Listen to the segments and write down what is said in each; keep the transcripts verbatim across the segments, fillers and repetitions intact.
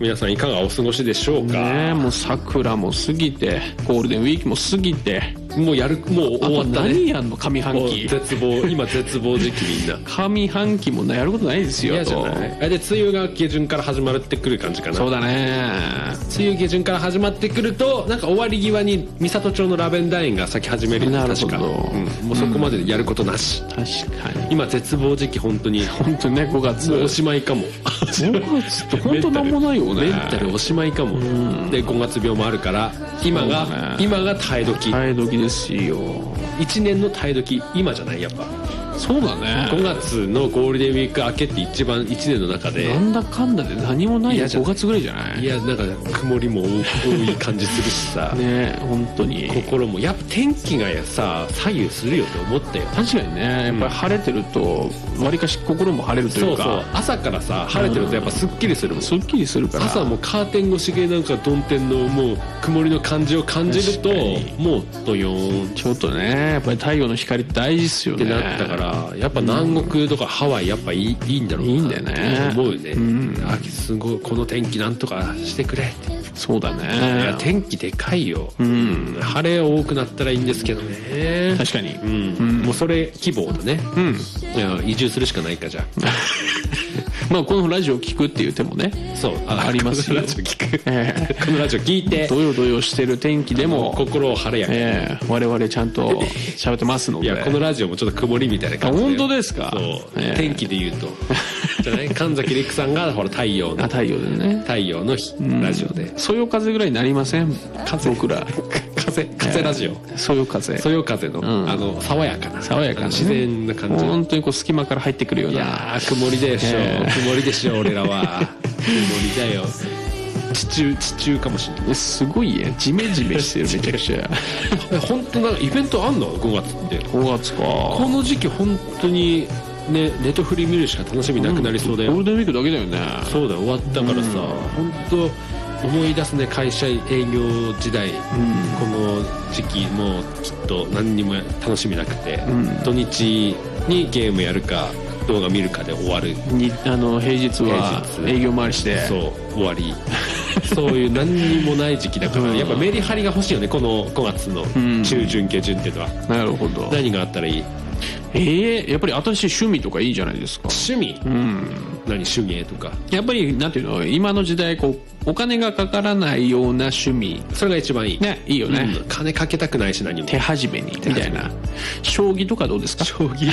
皆さんいかがお過ごしでしょうか。 ね、もう桜も過ぎてゴールデンウィークも過ぎてもうやるもう終わったね。 何やんの上半期。 絶望今絶望時期みんな上半期もやることないですよ。 嫌じゃない。あれで梅雨が下旬から始まってくる感じかな。 そうだね。 梅雨下旬から始まってくるとなんか終わり際に三郷町のラベンダー園が咲き始める。 なるほど、 確か、うん、もうそこまでやることなし、 うん、確かに今絶望時期本当に本当にねごがつもうおしまいかも。 ごがつって本当なんもないよね。 メンタルおしまいかも、うん、でごがつ病もあるから今が、ね、今が耐え時耐え時ですよ。 いちねんの耐え時今じゃないやっぱ。 そうだね。 ごがつのゴールデンウィーク明けって一番いちねんの中でなんだかんだで何もないごがつぐらいじゃない。 いやなんか曇りも多い感じするしさね本当に心もやっぱ天気がさ左右するよって思ったよ。 確かにねやっぱり晴れてるとわりかし心も晴れるというか、 そうそう朝からさ晴れてるとやっぱすっきりするもん。 すっきりするから朝もカーテン越しでなんか曇天のもう曇りの感じを感じるともうドヨーンちょっとねやっぱり太陽の光って大事っすよねってなったからやっぱ南国とかハワイやっぱいい、いいんだろうな。 いいんだよね思うよね、うん、あすごいこの天気なんとかしてくれって。 そうだね。 いや天気でかいよ、 うん、 晴れ多くなったらいいんですけどね。 確かに、 うんうん、もうそれ希望だね、うん、いや移住するしかないかじゃあまあこのラジオ聞くっていう手もねそうあ, ありますよ。 このラジオ聞く、えー、このラジオ聞いてドヨドヨしてる天気でも心を晴れやか、 えー、我々ちゃんと喋ってますので。 いやこのラジオもちょっと曇りみたいな感じで。 本当ですか。 そう、 えー、 天気で言うとじゃない神崎陸さんがほら太陽のあ太陽でね太陽の日、うん、ラジオでそよ風ぐらいになりません風僕ら風風ラジオ、 えー、そよ風そよ風の、うん、あの爽やかな爽やかな、ね、 自然な感じ。 本当にこう隙間から入ってくるような。 いやー曇りでしょ、えー、曇りでしょ俺らは曇りだよ。地中地中かもしれない。 すごいやジメジメしてるめちゃくちゃ本当なんかイベントあんのごがつって。 ごがつかこの時期本当にねネトフリ見るしか楽しみなくなりそうだよ、 うん、ゴールデンウィークだけだよね。 そうだ終わったからさ、うん、本当思い出すね会社営業時代、うん、この時期もうきっと何にも楽しみなくて、うん、土日にゲームやるか動画見るかで終わるにあの平日は営業回りしてそう終わりそういう何にもない時期だから、うん、やっぱメリハリが欲しいよねこのごがつの中旬下旬っていうのは、うん、 なるほど。 何があったらいい。 えー、やっぱり新しい趣味とかいいじゃないですか。 趣味、うん、何手芸とか。やっぱりなんていうの今の時代こうお金がかからないような趣味それが一番いいね。いいよね、 うん、金かけたくないし何も手始めにみたいな。将棋とかどうですか。 将棋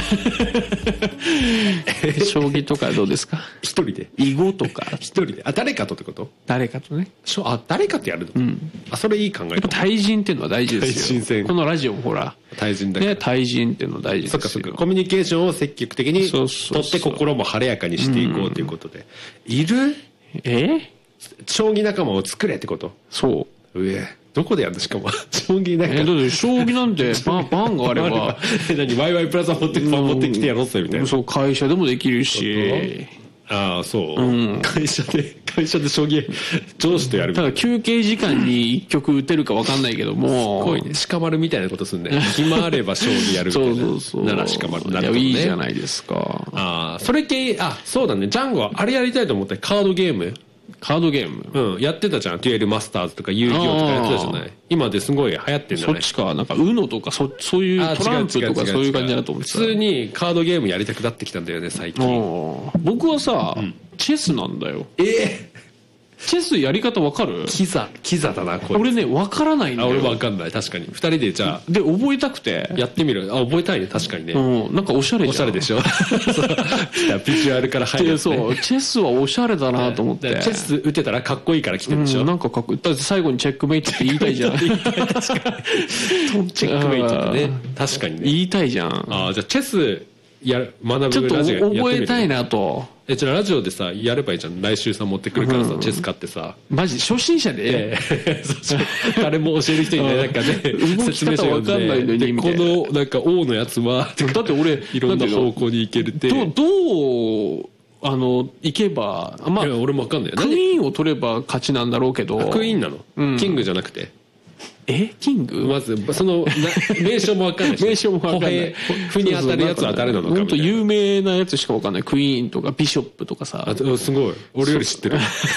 将棋とかどうですか。 一人で囲碁とか一人であ誰かとってこと。 誰かとねあ誰かとやるの、うん、あそれいい考え。やっぱ対人っていうのは大事ですよ。 対人戦このラジオもほら対人だから、 ね、対人っていうのは大事ですよ。 そっかそっかコミュニケーションを積極的にとって心も晴れやかにしていこうということで、うん、いるえ将棋仲間を作れってこと。 そううえどこでやるの。しかも将棋仲間、 えー、だって将棋なんてバンバンがあれば何ワイワイプラザ持って持ってきてやろうぜみたいな。 そう会社でもできるし。 ああそう、 うん、 会社で会社で将棋上司とやるみたいな。 ただ休憩時間に一局打てるか分かんないけどもすごいね鹿丸みたいなことすんね暇あれば将棋やるみたいな。 そうそうそうなら鹿丸になるとね。 いいじゃないですか。 ああそれ系あそうだねジャンゴはあれやりたいと思ってカードゲームカードゲーム、 うん、やってたじゃん。デュエルマスターズとか遊戯王とかやってたじゃない。今ですごい流行ってんじゃない。 そっちかなんか ウノ とか そ, そういうトランプとかそういう感じだと思ってた。 普通にカードゲームやりたくなってきたんだよね最近。 僕はさ、うん、チェスなんだよ。 ええーチェスやり方わかる？ キザキザだなこれ。 俺ねわからないんだよ。 あ俺わかんない確かに。ふたりでじゃあで覚えたくてやってみる。あ覚えたいね確かにね。 うんなんかおしゃれじゃん。 おしゃれでしょビジュアルから入る、ね、 そうチェスはおしゃれだなと思って。 チェス打てたらかっこいいから来てるでしょ、 うん、なんかかっこいい。だって最後にチェックメイトって言いたいじゃん確かにチェックメイトってね確かにね言いたいじゃん。 あじゃあチェスや学ぶちょっとラジオやってみる。 覚えたいなと。 えじゃあラジオでさやればいいじゃん。来週さ持ってくるからさ、うん、チェス買ってさマジ初心者で、 えー、誰も教える人いない中で動き方わかんないのにでこのなんか王のやつはだって俺いろんな方向に行けるってどどうあの行けばまあいや俺もわかんないよ。 クイーンを取れば勝ちなんだろうけど。 クイーンなの、うん、キングじゃなくてえキングまずその名称も分かんないし名称も分かんない歩に当たるやつは誰なのかみたいな。 本当有名なやつしか分かんない。クイーンとかビショップとかさ。 あすごい俺より知ってる